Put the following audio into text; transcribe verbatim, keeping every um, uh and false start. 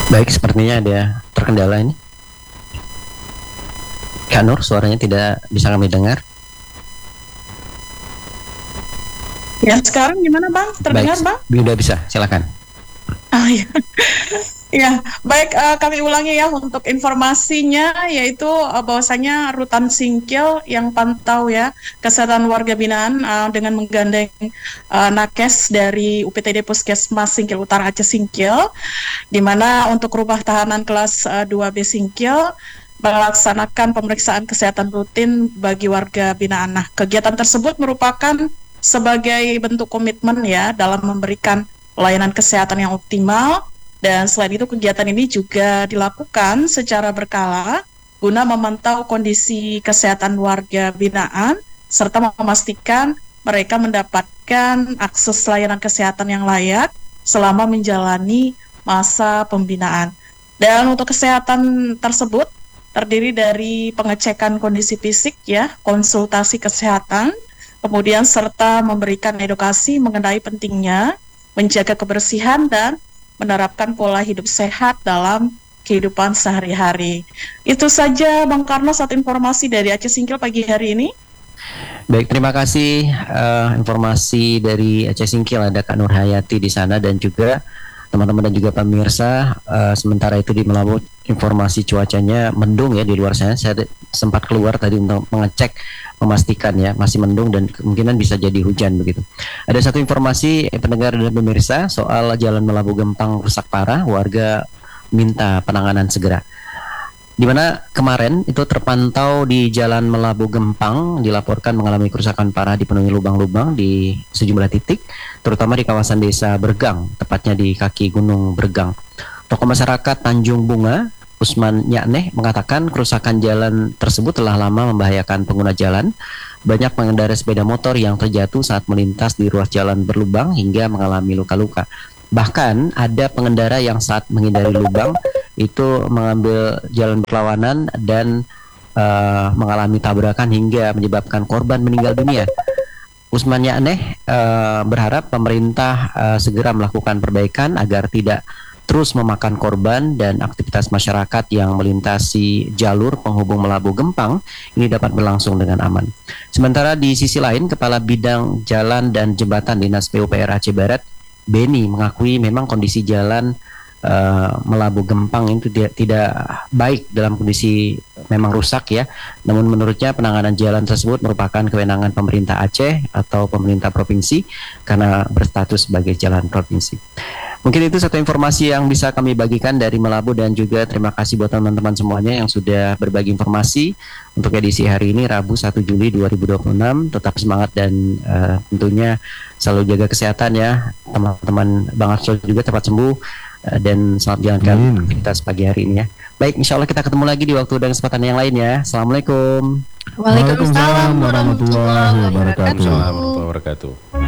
Baik, sepertinya ada terkendala ini. Kak Nur, suaranya tidak bisa kami dengar. Ya, sekarang gimana Bang? Terdengar Baik, Bang? sudah bisa, silakan. Ah ya, ya baik, uh, kami ulangi ya untuk informasinya, yaitu uh, bahwasanya Rutan Singkil yang pantau ya kesehatan warga binaan uh, dengan menggandeng uh, nakes dari U P T D Puskesmas Singkil Utara Aceh Singkil, di mana untuk rumah tahanan kelas uh, dua B Singkil melaksanakan pemeriksaan kesehatan rutin bagi warga binaan. Nah, kegiatan tersebut merupakan sebagai bentuk komitmen ya dalam memberikan layanan kesehatan yang optimal, dan selain itu kegiatan ini juga dilakukan secara berkala guna memantau kondisi kesehatan warga binaan serta memastikan mereka mendapatkan akses layanan kesehatan yang layak selama menjalani masa pembinaan. Dan untuk kesehatan tersebut terdiri dari pengecekan kondisi fisik ya, konsultasi kesehatan, kemudian serta memberikan edukasi mengenai pentingnya menjaga kebersihan dan menerapkan pola hidup sehat dalam kehidupan sehari-hari. Itu saja Bang Karno, satu informasi dari Aceh Singkil pagi hari ini. Baik, terima kasih uh, informasi dari Aceh Singkil, ada Kak Nur Hayati di sana dan juga teman-teman dan juga pemirsa. Uh, sementara itu di Melabu informasi cuacanya mendung ya di luar sana. Saya sempat keluar tadi untuk mengecek, memastikan ya masih mendung dan kemungkinan bisa jadi hujan begitu. Ada satu informasi pendengar dan pemirsa soal jalan Melabu Gempang rusak parah, warga minta penanganan segera. Di mana kemarin itu terpantau di Jalan Melabu Gempang dilaporkan mengalami kerusakan parah, dipenuhi lubang-lubang di sejumlah titik, terutama di kawasan desa Bergang, tepatnya di kaki Gunung Bergang. Tokoh masyarakat Tanjung Bunga, Usman Nyakneh, mengatakan kerusakan jalan tersebut telah lama membahayakan pengguna jalan. Banyak pengendara sepeda motor yang terjatuh saat melintas di ruas jalan berlubang hingga mengalami luka-luka. Bahkan ada pengendara yang saat menghindari lubang itu mengambil jalan berlawanan dan uh, mengalami tabrakan hingga menyebabkan korban meninggal dunia. Usman Yakneh uh, berharap pemerintah uh, segera melakukan perbaikan agar tidak terus memakan korban dan aktivitas masyarakat yang melintasi jalur penghubung Melabu Gempang ini dapat berlangsung dengan aman. Sementara di sisi lain, Kepala Bidang Jalan dan Jembatan Dinas P U P R Aceh Barat, Beni, mengakui memang kondisi jalan uh, Melabu Gempang itu tidak, tidak baik, dalam kondisi memang rusak ya. Namun menurutnya penanganan jalan tersebut merupakan kewenangan pemerintah Aceh atau pemerintah provinsi karena berstatus sebagai jalan provinsi. Mungkin itu satu informasi yang bisa kami bagikan dari Melabu, dan juga terima kasih buat teman-teman semuanya yang sudah berbagi informasi untuk edisi hari ini Rabu satu Juli dua ribu dua puluh enam. Tetap semangat dan uh, tentunya selalu jaga kesehatan ya teman-teman. Bang Arsul juga cepat sembuh uh, dan selamat jalankan hmm. aktivitas pagi hari ini ya. Baik, insya Allah kita ketemu lagi di waktu dan kesempatan yang lain ya. Assalamualaikum. Waalaikumsalam warahmatullahi wabarakatuh. Waalaikumsalam warahmatullahi wabarakatuh.